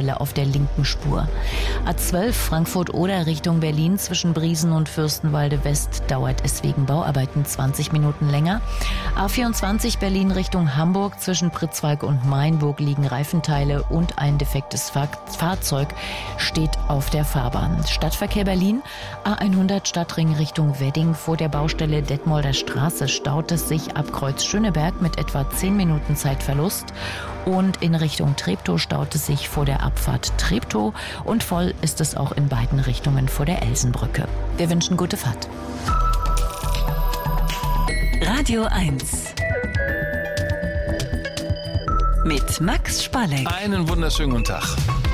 Baustelle auf der linken Spur. A12 Frankfurt-Oder Richtung Berlin zwischen Briesen und Fürstenwalde West dauert es wegen Bauarbeiten 20 Minuten länger. A24 Berlin Richtung Hamburg zwischen Pritzwalk und Mainburg liegen Reifenteile und ein defektes Fahrzeug steht auf der Fahrbahn. Stadtverkehr Berlin, A100 Stadtring Richtung Wedding vor der Baustelle Detmolder Straße staut es sich ab Kreuz Schöneberg mit etwa 10 Minuten Zeitverlust und in Richtung Treptow staut es sich vor der Abfahrt Treptow und voll ist es auch in beiden Richtungen vor der Elsenbrücke. Wir wünschen gute Fahrt. Radio 1 mit Max Spalleck. Einen wunderschönen guten Tag.